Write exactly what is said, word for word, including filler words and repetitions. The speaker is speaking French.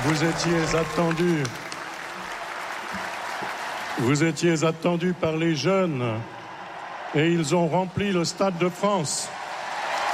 Vous étiez attendu. Vous étiez attendu par les jeunes et ils ont rempli le Stade de France.